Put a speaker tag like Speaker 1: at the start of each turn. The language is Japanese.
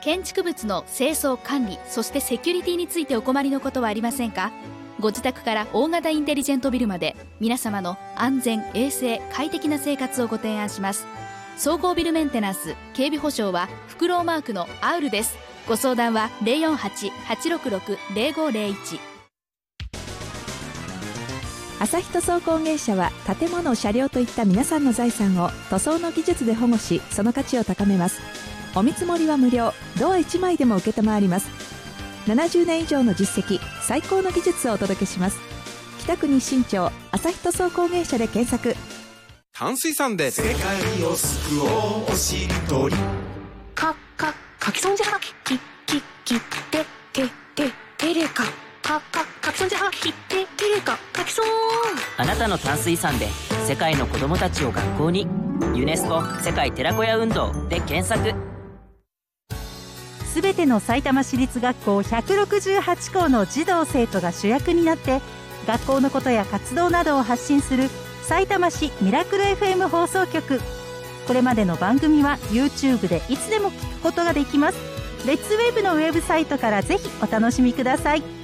Speaker 1: 建築物の清掃管理、そしてセキュリティについてお困りのことはありませんか？ご自宅から大型インテリジェントビルまで、皆様の安全衛生快適な生活をご提案します。総合ビルメンテナンス警備保証はフクロウマークのアウルです。ご相談は 048-866-0501。
Speaker 2: 朝日塗装工芸社は、建物、車両といった皆さんの財産を塗装の技術で保護し、その価値を高めます。お見積もりは無料、ドア1枚でも承ります。70年以上の実績、最高の技術をお届けします。北区日新町朝日塗装工芸社で検索。
Speaker 3: 淡水さんで
Speaker 4: 世界を救おうおしりとり
Speaker 5: かきそんじゃはきてれかかきそんじゃはきてれかかきそん。
Speaker 6: あなたの淡水さんで世界の子どもたちを学校に。ユネスコ世界寺子屋運動で検索。
Speaker 7: すべての埼玉市立学校168校の児童生徒が主役になって、学校のことや活動などを発信するさいたま市ミラクル FM 放送局。これまでの番組は YouTube でいつでも聞くことができます。レッツウェブのウェブサイトからぜひお楽しみください。